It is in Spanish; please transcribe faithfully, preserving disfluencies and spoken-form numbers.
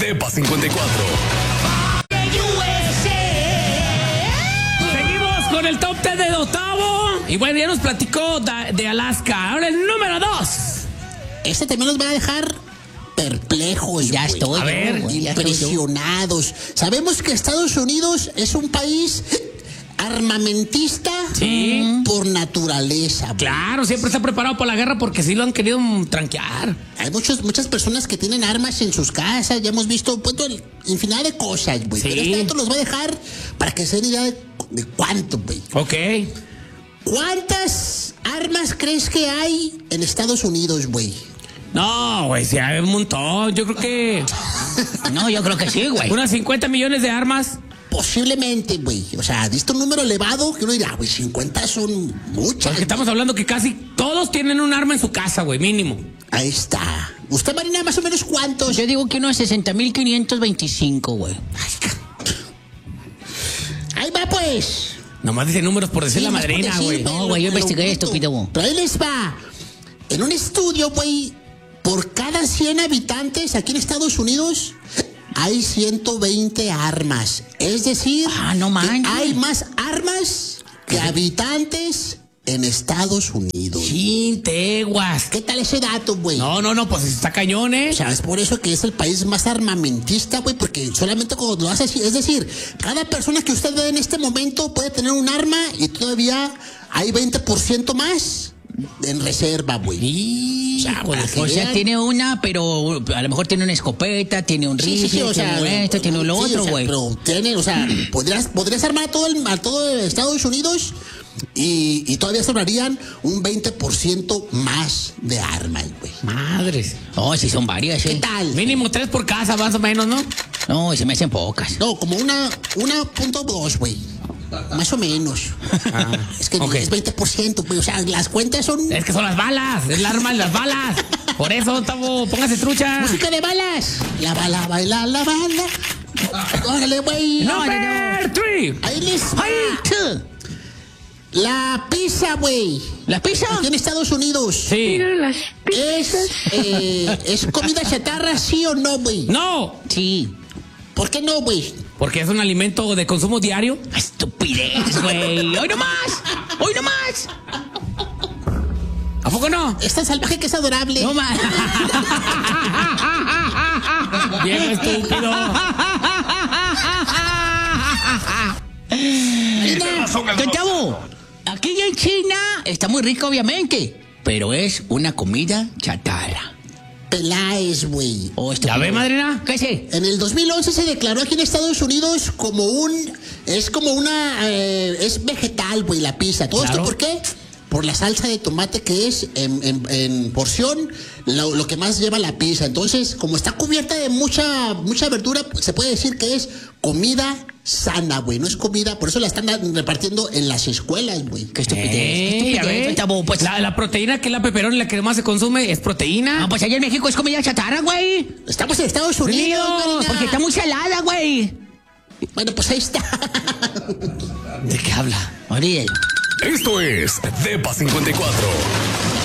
Tepa cincuenta y cuatro. Seguimos con el top ten de Octavo. Y bueno, ya nos platicó de, de Alaska. Ahora el número dos. Este también nos va a dejar perplejos. Ya wey. estoy. A ver, güey, ya impresionados. Estoy Sabemos que Estados Unidos es un país armamentista Sí. por naturaleza. Wey. Claro, siempre está preparado para la guerra porque sí lo han querido mm, tranquear. Hay muchos, muchas personas que tienen armas en sus casas. Ya hemos visto pues, infinidad de cosas, güey. Sí. Pero este dato los va a dejar para que se den idea de, de cuánto, güey. Ok. ¿Cuántas armas crees que hay en Estados Unidos, güey? No, güey, sí hay un montón. Yo creo que No, yo creo que sí, güey. unas cincuenta millones de armas. Posiblemente, güey. O sea, ¿viste un número elevado? Que uno dirá, güey, cincuenta son muchas. Porque estamos hablando que casi todos tienen un arma en su casa, güey, mínimo. Ahí está. ¿Usted, Marina, más o menos cuántos? Yo digo que unos sesenta mil quinientos veinticinco, güey. Ahí va, pues. Nomás dice números por decir Sí, la más por madrina, decir, güey. No, güey, yo lo investigué bruto. estúpido. Pero ahí les va. En un estudio, güey, por cada cien habitantes aquí en Estados Unidos hay ciento veinte armas. Es decir, Ah, no que manches. hay más armas que habitantes en Estados Unidos. Chin, teguas. ¿Qué tal ese dato, güey? No, no, no, pues está cañón, ¿eh? O sea, es por eso que es el país más armamentista, güey, porque solamente cuando lo hace así, es decir, cada persona que usted ve en este momento puede tener un arma y todavía hay veinte por ciento más en reserva, güey. Y... O sea, para que O sea, vean. tiene una, pero a lo mejor tiene una escopeta, tiene un Sí, sí, rifle, sí, o sea, tiene esto, tiene lo sí, otro, o sea, güey. pero tiene, o sea, podrías, podrías armar a todo, el, a todo Estados Unidos y, y todavía sobrarían un veinte por ciento más de armas, güey. Madres. No, sí son varias, ¿Qué ¿eh? tal? Mínimo tres por casa, más o menos, ¿no? No, se me hacen pocas. No, como una, una punto dos, güey. Más o menos. Ah, Es que ok. es veinte por ciento, güey. O sea, las cuentas son Es que son las balas, es el arma de las balas. Por eso, Tavo, póngase trucha. música de balas. La bala, baila, la bala. Órale, güey. Number three. Ahí les va. ¡Ay! tú! La pizza, güey. ¿La pizza? Aquí en Estados Unidos. Sí. ¿Es, eh, ¿Es comida chatarra, sí o no, güey? No, Sí. ¿Por qué no, güey? porque es un alimento de consumo diario. Estupidez, güey. ¡Hoy no más! ¡Hoy no más! ¿A poco no? Es tan salvaje que es adorable. No más. Bien estúpido. Don Tavo, aquí en China está muy rico, obviamente, pero es una comida chatarra. Peláez, güey. Oh, ¿Ya ve, madrina? ¿Qué sé? En el dos mil once se declaró aquí en Estados Unidos como un... Es como una... eh, es vegetal, güey, la pizza. ¿Todo Claro. esto por qué? Por la salsa de tomate que es en, en- en porción lo, lo que más lleva la pizza. Entonces, como está cubierta de mucha mucha verdura, se puede decir que es comida sana, güey. No es comida... Por eso la están repartiendo en las escuelas, güey. Qué estupidez. Eh, qué ya estupidez, ve. Don Tavo. Pues, La, la proteína que es la peperón, la que más se consume, es proteína. ah, pues allá en México es comida chatarra, güey. Estamos en Estados Unidos, Marina. Porque está muy salada, güey. Bueno, pues ahí está. ¿De qué habla? Olvídalo. Esto es Tepa cincuenta y cuatro.